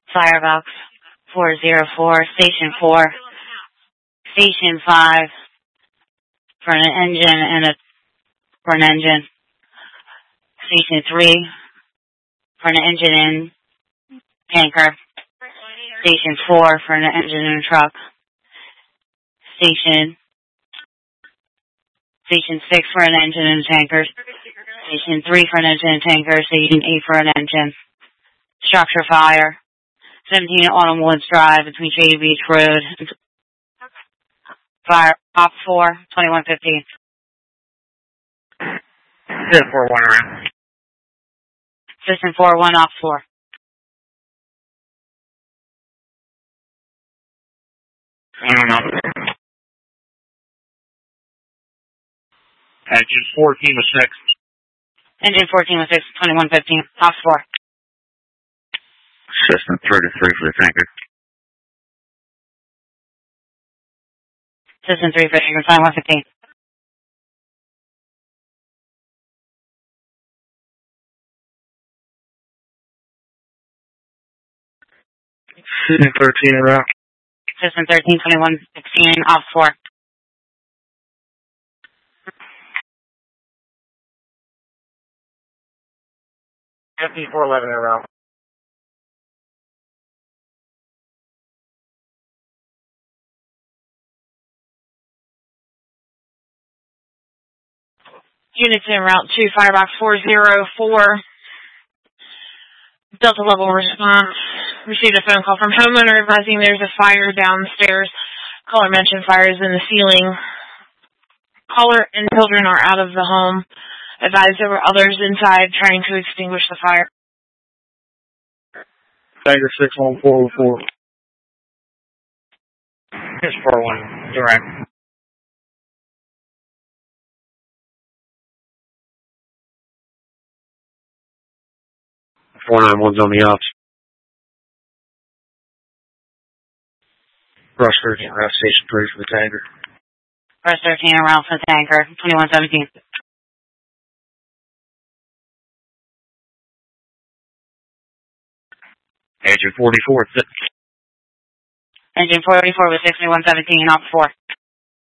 Firebox 404, Station 4, Station 5 for an engine and for an engine. Station 3 for an engine and tanker. Station 4 for an engine and truck. Station 6 for an engine and tanker. Station 3 for an engine and tanker. Station 8 for an engine. Structure fire. 17 Autumn Woods Drive between Shady Beach Road. Fire Op 4, 2115. System 4-1 around. System 4-1 Op 4. Engine 14 with 6. Engine 14 with 6, 2115. Op 4. System 33 for the tanker. System 3 for tanker, 2115. System 13 around. System 13, 2116, Op 4. FP411 around. Units en route to Firebox 404. Delta level response. Received a phone call from homeowner advising there's a fire downstairs. Caller mentioned fires in the ceiling. Caller and children are out of the home. Advised there were others inside trying to extinguish the fire. Tanker 61404. Here's 4-1, direct. 491's on the ops. Rush 13 around Station 3 for the tanker. Rush 13 around for the tanker, 2117. Engine 44 with 6. Engine 44 with 6, 2117, Op 4.